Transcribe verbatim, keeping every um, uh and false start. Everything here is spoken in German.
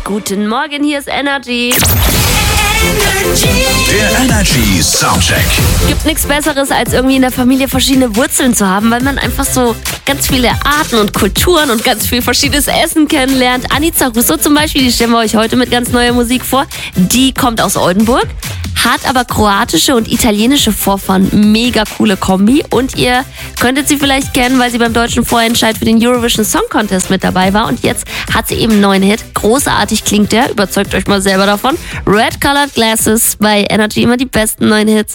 Guten Morgen, hier ist Energy. Der Energy Soundcheck. Gibt nichts Besseres, als irgendwie in der Familie verschiedene Wurzeln zu haben, weil man einfach so ganz viele Arten und Kulturen und ganz viel verschiedenes Essen kennenlernt. Anica Russo zum Beispiel, die stellen wir euch heute mit ganz neuer Musik vor. Die kommt aus Oldenburg, hat aber kroatische und italienische Vorfahren. Mega coole Kombi. Und ihr könntet sie vielleicht kennen, weil sie beim deutschen Vorentscheid für den Eurovision Song Contest mit dabei war. Und jetzt hat sie eben einen neuen Hit. Großartig klingt der. Überzeugt euch mal selber davon. Red Colored Glasses bei Energy, immer die besten neuen Hits.